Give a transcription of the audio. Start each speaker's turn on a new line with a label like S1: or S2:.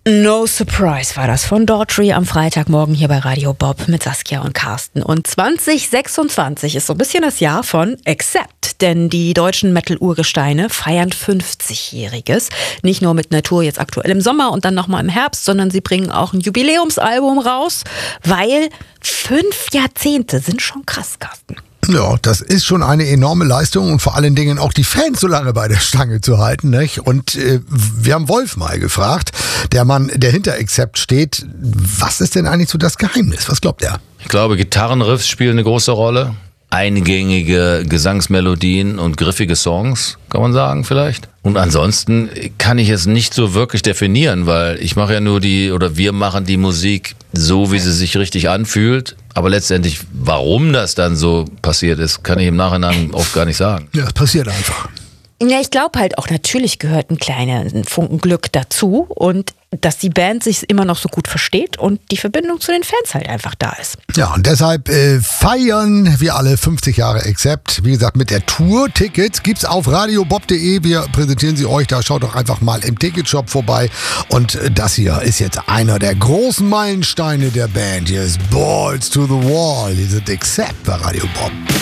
S1: No Surprise war das von Daughtry am Freitagmorgen hier bei Radio Bob mit Saskia und Carsten. Und 2026 ist so ein bisschen das Jahr von Accept, denn die deutschen Metal-Urgesteine feiern 50-Jähriges. Nicht nur mit Natur jetzt aktuell im Sommer und dann nochmal im Herbst, sondern sie bringen auch ein Jubiläumsalbum raus, weil 5 Jahrzehnte sind schon krass, Carsten.
S2: Ja, das ist schon eine enorme Leistung und vor allen Dingen auch die Fans so lange bei der Stange zu halten, nicht? Und wir haben Wolf mal gefragt, der Mann, der hinter Accept steht, was ist denn eigentlich so das Geheimnis? Was glaubt er?
S3: Ich glaube, Gitarrenriffs spielen eine große Rolle. Eingängige Gesangsmelodien und griffige Songs, kann man sagen vielleicht. Und ansonsten kann ich es nicht so wirklich definieren, weil ich mache ja nur wir machen die Musik so, wie sie sich richtig anfühlt. Aber letztendlich, warum das dann so passiert ist, kann ich im Nachhinein oft gar nicht sagen.
S2: Ja, es passiert einfach.
S1: Ja, ich glaube halt auch, natürlich gehört ein kleiner Funken Glück dazu und dass die Band sich immer noch so gut versteht und die Verbindung zu den Fans halt einfach da ist.
S2: Ja, und deshalb feiern wir alle 50 Jahre Accept. Wie gesagt, mit der Tour. Tickets gibt's auf radiobob.de. Wir präsentieren sie euch. Da schaut doch einfach mal im Ticketshop vorbei. Und das hier ist jetzt einer der großen Meilensteine der Band. Hier ist Balls to the Wall. Hier sind Accept bei Radio Bob.